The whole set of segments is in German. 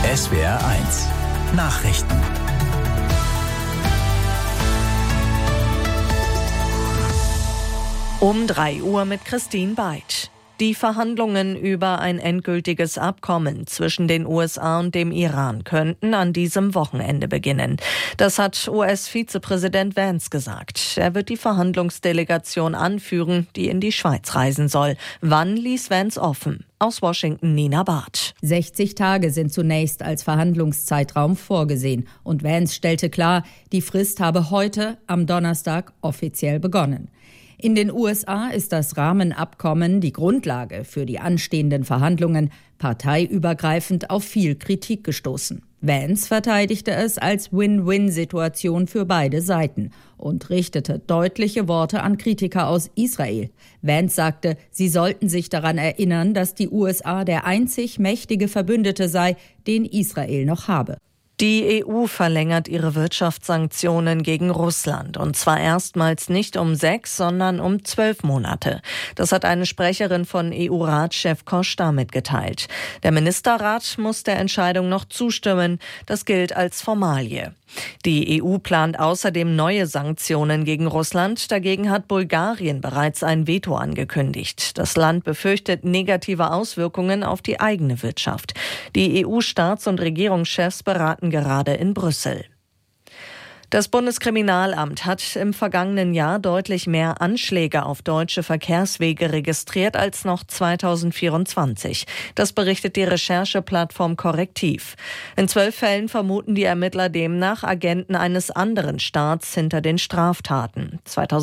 SWR1 Nachrichten. Um 3 Uhr mit Christine Beitsch. Die Verhandlungen über ein endgültiges Abkommen zwischen den USA und dem Iran könnten an diesem Wochenende beginnen. Das hat US-Vizepräsident Vance gesagt. Er wird die Verhandlungsdelegation anführen, die in die Schweiz reisen soll. Wann ließ Vance offen? Aus Washington Nina Barth. 60 Tage sind zunächst als Verhandlungszeitraum vorgesehen. Und Vance stellte klar, die Frist habe heute, am Donnerstag, offiziell begonnen. In den USA ist das Rahmenabkommen die Grundlage für die anstehenden Verhandlungen parteiübergreifend auf viel Kritik gestoßen. Vance verteidigte es als Win-Win-Situation für beide Seiten und richtete deutliche Worte an Kritiker aus Israel. Vance sagte, sie sollten sich daran erinnern, dass die USA der einzig mächtige Verbündete sei, den Israel noch habe. Die EU verlängert ihre Wirtschaftssanktionen gegen Russland, und zwar erstmals nicht um 6, sondern um 12 Monate. Das hat eine Sprecherin von EU-Ratschef Costa mitgeteilt. Der Ministerrat muss der Entscheidung noch zustimmen. Das gilt als Formalie. Die EU plant außerdem neue Sanktionen gegen Russland. Dagegen hat Bulgarien bereits ein Veto angekündigt. Das Land befürchtet negative Auswirkungen auf die eigene Wirtschaft. Die EU-Staats- und Regierungschefs beraten gerade in Brüssel. Das Bundeskriminalamt hat im vergangenen Jahr deutlich mehr Anschläge auf deutsche Verkehrswege registriert als noch 2024. Das berichtet die Rechercheplattform Correctiv. In 12 Fällen vermuten die Ermittler demnach Agenten eines anderen Staats hinter den Straftaten.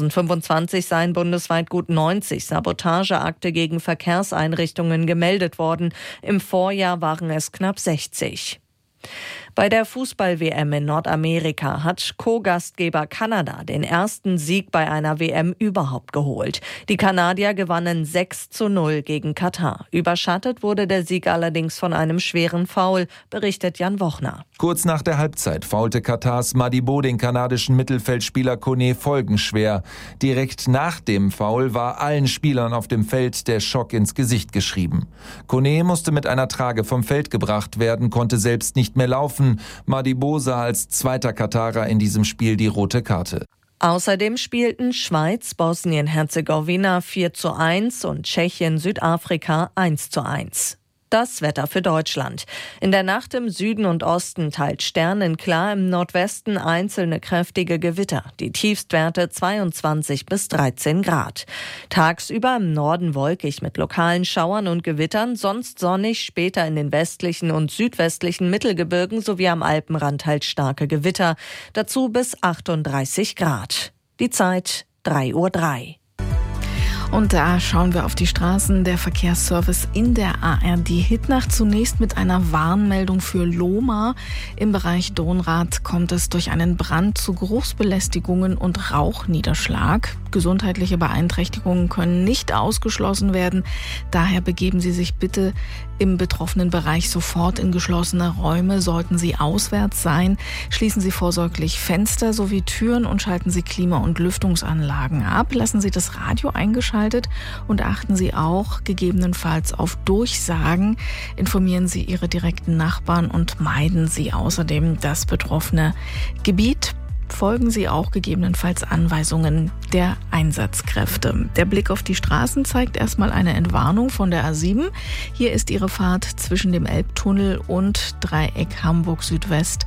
2025 seien bundesweit gut 90 Sabotageakte gegen Verkehrseinrichtungen gemeldet worden. Im Vorjahr waren es knapp 60. Bei der Fußball-WM in Nordamerika hat Co-Gastgeber Kanada den ersten Sieg bei einer WM überhaupt geholt. Die Kanadier gewannen 6:0 gegen Katar. Überschattet wurde der Sieg allerdings von einem schweren Foul, berichtet Jan Wochner. Kurz nach der Halbzeit faulte Katars Madibo den kanadischen Mittelfeldspieler Kone folgenschwer. Direkt nach dem Foul war allen Spielern auf dem Feld der Schock ins Gesicht geschrieben. Kone musste mit einer Trage vom Feld gebracht werden, konnte selbst nicht mehr laufen. Madibo sah als zweiter Katarer in diesem Spiel die rote Karte. Außerdem spielten Schweiz, Bosnien-Herzegowina 4:1 und Tschechien, Südafrika 1:1. Das Wetter für Deutschland. In der Nacht im Süden und Osten teils sternenklar, im Nordwesten einzelne kräftige Gewitter. Die Tiefstwerte 22 bis 13 Grad. Tagsüber im Norden wolkig mit lokalen Schauern und Gewittern, sonst sonnig, später in den westlichen und südwestlichen Mittelgebirgen sowie am Alpenrand teils starke Gewitter. Dazu bis 38 Grad. Die Zeit 3:03 Uhr. Und da schauen wir auf die Straßen. Der Verkehrsservice in der ARD Hidnach zunächst mit einer Warnmeldung für Lohmar. Im Bereich Dohnrad kommt es durch einen Brand zu Geruchsbelästigungen und Rauchniederschlag. Gesundheitliche Beeinträchtigungen können nicht ausgeschlossen werden. Daher begeben Sie sich bitte im betroffenen Bereich sofort in geschlossene Räume. Sollten Sie auswärts sein, schließen Sie vorsorglich Fenster sowie Türen und schalten Sie Klima- und Lüftungsanlagen ab. Lassen Sie das Radio eingeschaltet und achten Sie auch gegebenenfalls auf Durchsagen. Informieren Sie Ihre direkten Nachbarn und meiden Sie außerdem das betroffene Gebiet. Folgen Sie auch gegebenenfalls Anweisungen der Einsatzkräfte. Der Blick auf die Straßen zeigt erstmal eine Entwarnung von der A7. Hier ist Ihre Fahrt zwischen dem Elbtunnel und Dreieck Hamburg Südwest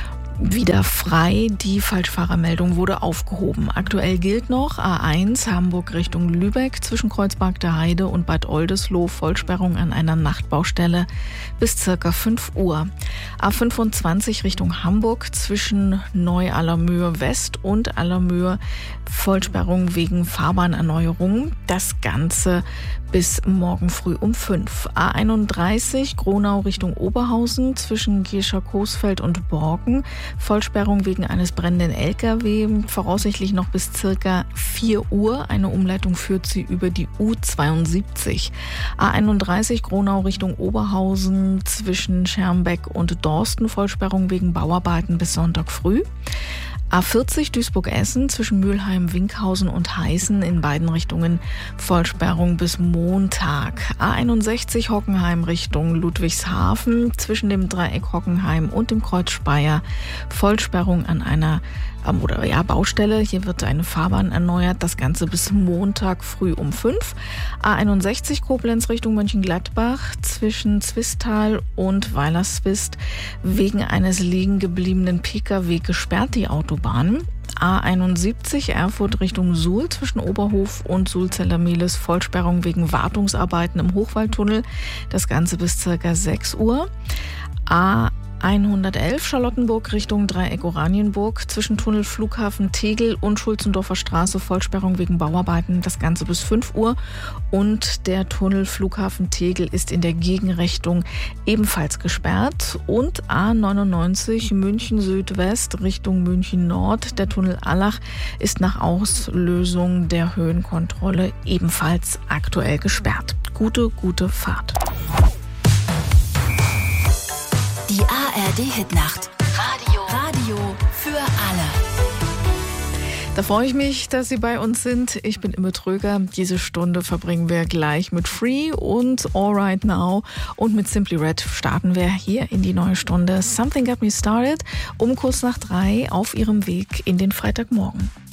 wieder frei. Die Falschfahrermeldung wurde aufgehoben. Aktuell gilt noch A1 Hamburg Richtung Lübeck zwischen Kreuzberg der Heide und Bad Oldesloe Vollsperrung an einer Nachtbaustelle bis ca. 5 Uhr. A25 Richtung Hamburg zwischen Neu-Allermöhe West und Allermöhe Vollsperrung wegen Fahrbahnerneuerung. Das Ganze bis morgen früh um 5. A31 Gronau Richtung Oberhausen zwischen Gierschach-Coesfeld und Borken. Vollsperrung wegen eines brennenden LKW, voraussichtlich noch bis circa 4 Uhr. Eine Umleitung führt sie über die U72. A31 Gronau Richtung Oberhausen zwischen Schermbeck und Dorsten. Vollsperrung wegen Bauarbeiten bis Sonntag früh. A40 Duisburg-Essen zwischen Mülheim, Winkhausen und Heißen in beiden Richtungen Vollsperrung bis Montag. A61 Hockenheim Richtung Ludwigshafen zwischen dem Dreieck Hockenheim und dem Kreuz Speyer Vollsperrung an einer Baustelle. Hier wird eine Fahrbahn erneuert, das Ganze bis Montag früh um 5. A61 Koblenz Richtung Mönchengladbach zwischen Zwistal und Weilerswist wegen eines liegen gebliebenen Pkw gesperrt die Autobahn. A71 Erfurt Richtung Suhl zwischen Oberhof und Sulzeller-Mehlis Vollsperrung wegen Wartungsarbeiten im Hochwaldtunnel. Das Ganze bis ca. 6 Uhr. A111 Charlottenburg Richtung Dreieck Oranienburg zwischen Tunnel Flughafen Tegel und Schulzendorfer Straße Vollsperrung wegen Bauarbeiten, das Ganze bis 5 Uhr. Und der Tunnel Flughafen Tegel ist in der Gegenrichtung ebenfalls gesperrt. Und A99 München Südwest Richtung München Nord, der Tunnel Allach ist nach Auslösung der Höhenkontrolle ebenfalls aktuell gesperrt. Gute Fahrt. Die ARD-Hitnacht. Radio für alle. Da freue ich mich, dass Sie bei uns sind. Ich bin Imme Tröger. Diese Stunde verbringen wir gleich mit Free und All Right Now. Und mit Simply Red starten wir hier in die neue Stunde Something Got Me Started um kurz nach 3 auf Ihrem Weg in den Freitagmorgen.